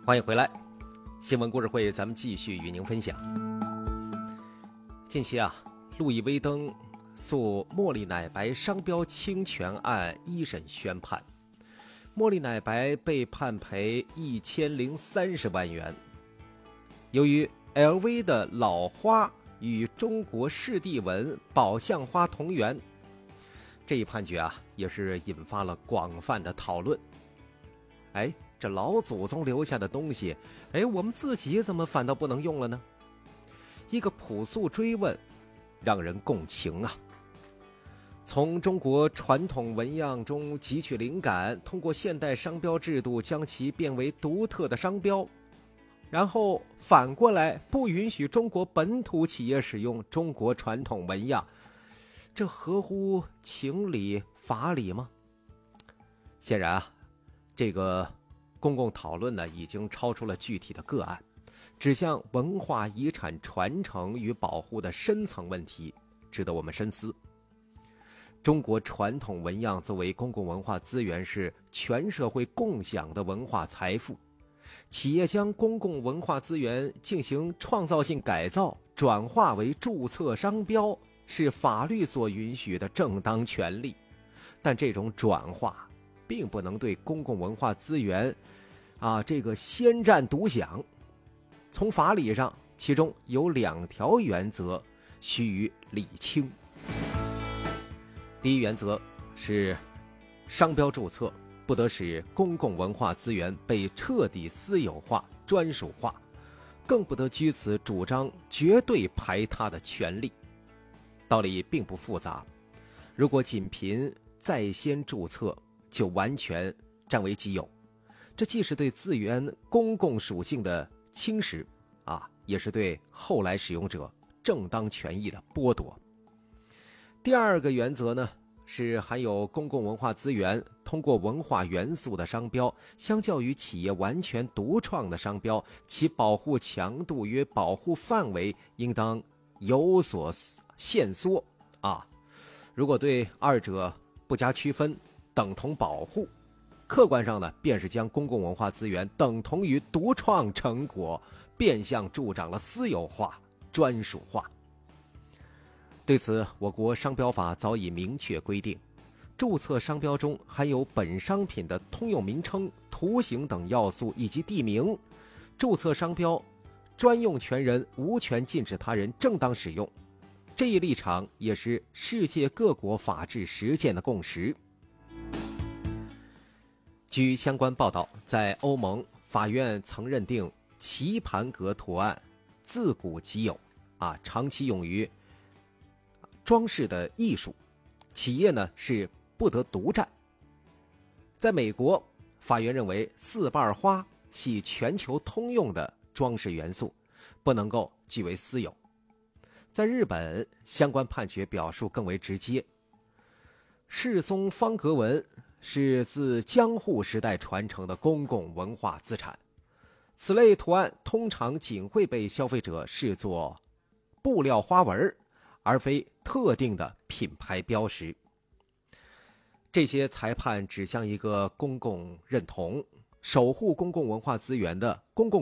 欢迎回来，新闻故事会，咱们继续与您分享。近期路易威登诉茉莉奶白商标侵权案一审宣判，茉莉奶白被判赔1030万元。由于 LV 的老花与中国士地纹宝相花同源，这一判决也是引发了广泛的讨论。这老祖宗留下的东西，我们自己怎么反倒不能用了呢？一个朴素追问，让人共情啊。从中国传统纹样中汲取灵感，通过现代商标制度将其变为独特的商标，然后反过来不允许中国本土企业使用中国传统纹样，这合乎情理法理吗？显然这个公共讨论呢，已经超出了具体的个案，指向文化遗产传承与保护的深层问题，值得我们深思。中国传统纹样作为公共文化资源，是全社会共享的文化财富。企业将公共文化资源进行创造性改造，转化为注册商标，是法律所允许的正当权利。但这种转化并不能对公共文化资源这个先占独享。从法理上，其中有2条原则须予理清。第一原则是，商标注册不得使公共文化资源被彻底私有化、专属化，更不得据此主张绝对排他的权利。道理并不复杂，如果仅凭在先注册就完全占为己有，这既是对资源公共属性的侵蚀也是对后来使用者正当权益的剥夺。第二个原则呢，是含有公共文化资源通过文化元素的商标，相较于企业完全独创的商标，其保护强度与保护范围应当有所限缩如果对二者不加区分，等同保护，客观上呢，便是将公共文化资源等同于独创成果，变相助长了私有化、专属化。对此，我国商标法早已明确规定，注册商标中含有本商品的通用名称、图形等要素以及地名，注册商标专用权人无权禁止他人正当使用。这一立场也是世界各国法治实践的共识。据相关报道，在欧盟，法院曾认定棋盘格图案自古即有长期用于装饰的艺术，企业呢是不得独占。在美国，法院认为4瓣花系全球通用的装饰元素，不能够据为私有。在日本，相关判决表述更为直接，世宗方格纹是自江户时代传承的公共文化资产，此类图案通常仅会被消费者视作布料花纹，而非特定的品牌标识。这些裁判指向一个公共认同、守护公共文化资源的公共